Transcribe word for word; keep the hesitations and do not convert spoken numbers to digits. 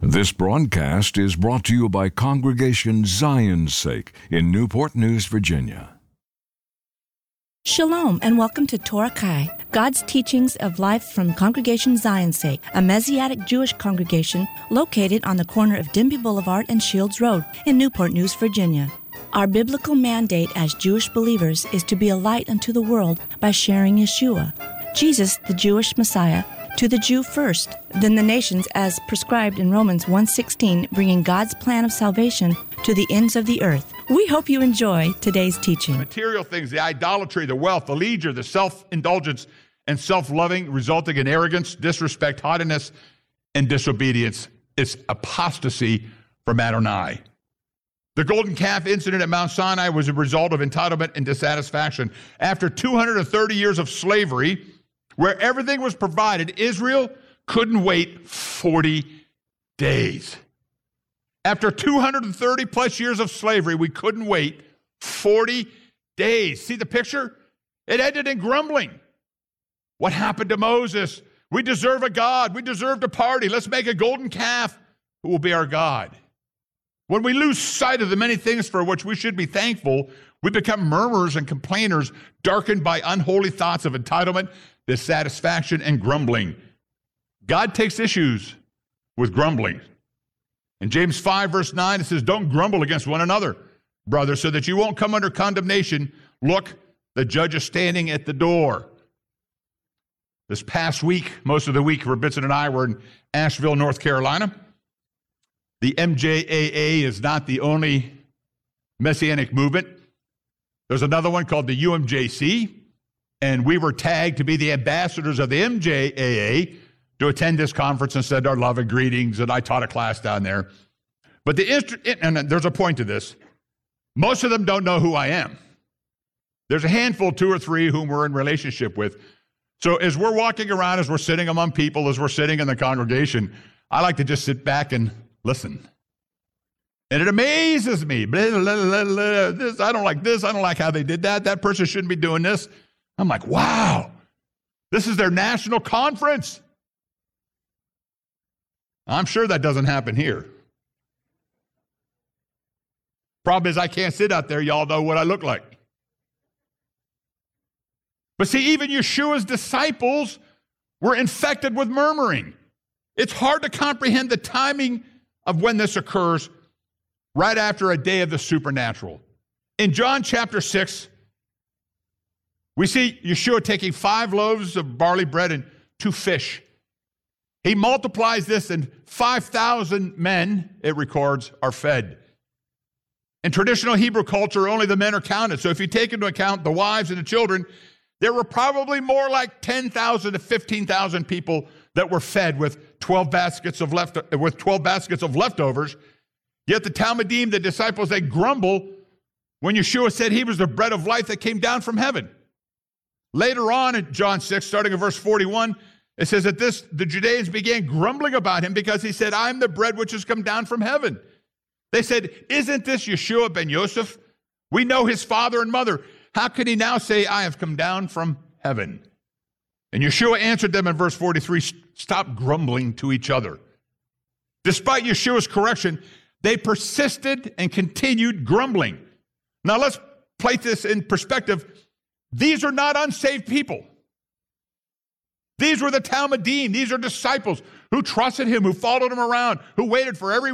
This broadcast is brought to you by Congregation Zion's Sake in Newport News, Virginia. Shalom and welcome to Torah Kai, God's teachings of life from Congregation Zion's Sake, a Messianic Jewish congregation located on the corner of Denby Boulevard and Shields Road in Newport News, Virginia. Our biblical mandate as Jewish believers is to be a light unto the world by sharing Yeshua, Jesus, the Jewish Messiah, to the Jew first, then the nations as prescribed in Romans one sixteen, bringing God's plan of salvation to the ends of the earth. We hope you enjoy today's teaching. Material things, the idolatry, the wealth, the leisure, the self-indulgence, and self-loving, resulting in arrogance, disrespect, haughtiness, and disobedience. It's apostasy from Adonai. The golden calf incident at Mount Sinai was a result of entitlement and dissatisfaction. After two hundred thirty years of slavery, where everything was provided, Israel couldn't wait forty days. After two hundred thirty plus years of slavery, we couldn't wait forty days. See the picture? It ended in grumbling. What happened to Moses? We deserve a God. We deserve a party. Let's make a golden calf who will be our God. When we lose sight of the many things for which we should be thankful, we become murmurers and complainers, darkened by unholy thoughts of entitlement, dissatisfaction, and grumbling. God takes issues with grumbling. In James five, verse nine, it says, "Don't grumble against one another, brothers, so that you won't come under condemnation. Look, the judge is standing at the door." This past week, most of the week, Rebbitzin and I were in Asheville, North Carolina. The M J A A is not the only Messianic movement. There's another one called the U M J C, and we were tagged to be the ambassadors of the M J A A to attend this conference and said our love and greetings, and I taught a class down there. But the and there's a point to this. Most of them don't know who I am. There's a handful, two or three, whom we're in relationship with. So as we're walking around, as we're sitting among people, as we're sitting in the congregation, I like to just sit back and listen. And it amazes me. Blah, blah, blah, blah, this, I don't like this. I don't like how they did that. That person shouldn't be doing this. I'm like, wow, this is their national conference. I'm sure that doesn't happen here. Problem is I can't sit out there. Y'all know what I look like. But see, even Yeshua's disciples were infected with murmuring. It's hard to comprehend the timing of when this occurs right after a day of the supernatural. In John chapter six, we see Yeshua taking five loaves of barley bread and two fish. He multiplies this, and five thousand men, it records, are fed. In traditional Hebrew culture, only the men are counted. So if you take into account the wives and the children, there were probably more like ten thousand to fifteen thousand people that were fed with twelve baskets of left with twelve baskets of leftovers. Yet the Talmudim, the disciples, they grumble when Yeshua said he was the bread of life that came down from heaven. Later on in John six, starting at verse forty-one, it says that this the Judeans began grumbling about him because he said, "I'm the bread which has come down from heaven." They said, "Isn't this Yeshua ben Yosef? We know his father and mother. How can he now say, 'I have come down from heaven'?" And Yeshua answered them in verse forty-three, "Stop grumbling to each other." Despite Yeshua's correction, they persisted and continued grumbling. Now let's place this in perspective. These are not unsaved people. These were the Talmudim. These are disciples who trusted him, who followed him around, who waited for every